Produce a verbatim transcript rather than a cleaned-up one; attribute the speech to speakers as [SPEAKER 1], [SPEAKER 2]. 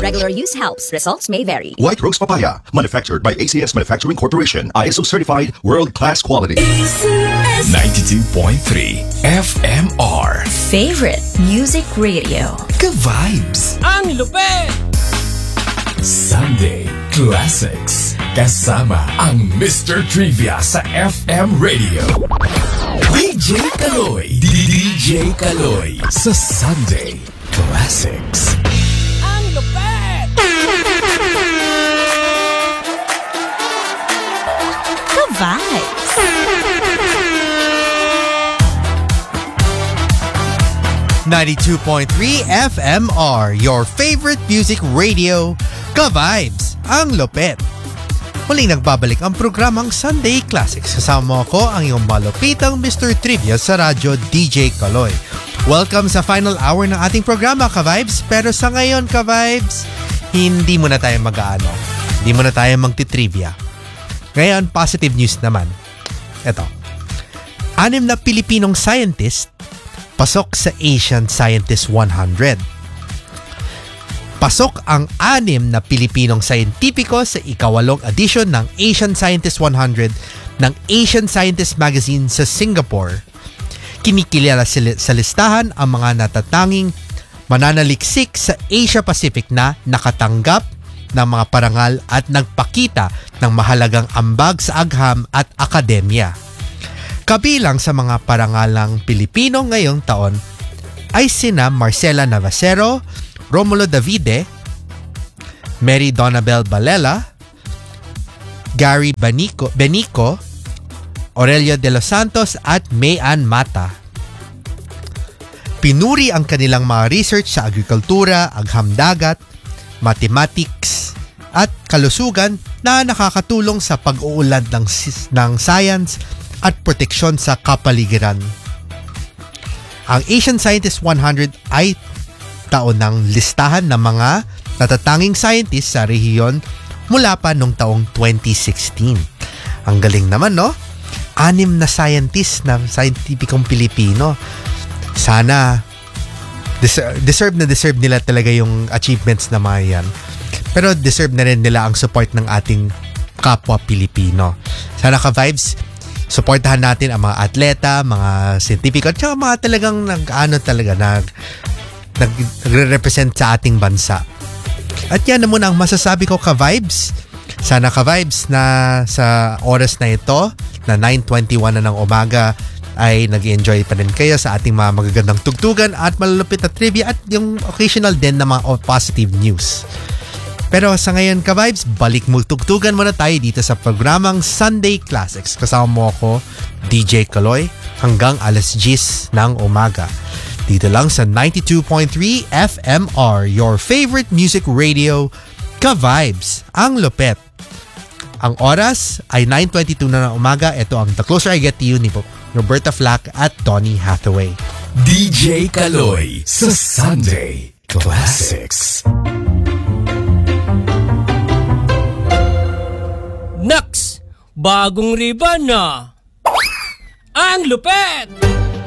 [SPEAKER 1] regular use helps. Results may vary.
[SPEAKER 2] White Rose Papaya, manufactured by A C S Manufacturing Corporation, I S O certified, world-class quality.
[SPEAKER 3] ninety-two point three F M R.
[SPEAKER 1] Favorite Music Radio.
[SPEAKER 3] Ka-vibes.
[SPEAKER 4] Ang lupit!
[SPEAKER 3] Sunday Classics. Kasama ang Mister Trivia sa F M Radio. D J Kaloy. D J Kaloy sa Sunday Classics.
[SPEAKER 4] Ang lupit!
[SPEAKER 1] Ka-vibes.
[SPEAKER 5] ninety-two point three F M R, your favorite music radio. Ka-vibes, ang lupet. Muling nagbabalik ang programang Sunday Classics. Kasama ko ang iyong malupitang Mister Trivia sa radyo, D J Kaloy. Welcome sa final hour ng ating programa, Ka-vibes. Pero sa ngayon, Ka-vibes, hindi muna tayo mag-aano. Hindi muna tayo magti-trivia. Ngayon, positive news naman. Ito. Anim na Pilipinong scientist pasok sa Asian Scientist one hundred. Pasok ang anim na Pilipinong scientipiko sa ikawalong edisyon ng Asian Scientist one hundred ng Asian Scientist Magazine sa Singapore. Kinikilala sa listahan ang mga natatanging mananaliksik sa Asia-Pacific na nakatanggap ng mga parangal at nagpakita ng mahalagang ambag sa agham at akademya. Kabilang sa mga parangalang Pilipino ngayong taon ay sina Marcela Navasero, Romulo Davide, Mary Donabel Balela, Gary Benico, Benico, Aurelio de los Santos at Mayan Mata. Pinuri ang kanilang mga research sa agrikultura, aghamdagat, mathematics at kalusugan na nakakatulong sa pag-uunlad ng, ng science at proteksyon sa kapaligiran. Ang Asian Scientist one hundred ay taon ng listahan ng mga natatanging scientists sa rehiyon mula pa noong taong twenty sixteen. Ang galing naman, no? Anim na scientists na scientificong Pilipino. Sana deserve, deserve na deserve nila talaga yung achievements na mga yan. Pero deserve na rin nila ang support ng ating kapwa Pilipino. Sana, Ka-vibes, supportahan natin ang mga atleta, mga scientifico, at saka mga talagang nag-ano talaga, nag, nag, nagre-represent sa ating bansa. At yan na muna ang masasabi ko, Ka-vibes. Sana, Ka-vibes, na sa oras na ito, na nine twenty-one na ng umaga, ay nag-enjoy pa rin kayo sa ating mga magagandang tugtugan at malalupit na trivia at yung occasional din na mga positive news. Pero sa ngayon, Ka-vibes, balik mo tugtugan muna tayo dito sa programang Sunday Classics. Kasama mo ako, D J Kaloy, hanggang alas diyes ng umaga. Dito lang sa ninety-two point three F M R, your favorite music radio, Ka-vibes, ang lupet. Ang oras ay nine twenty-two na ng umaga. Ito ang The Closer I Get to You ni Roberta Flack at Donny Hathaway.
[SPEAKER 3] D J Kaloy sa Sunday Classics.
[SPEAKER 4] Naks! Bagong ribbon na! Ang lupet!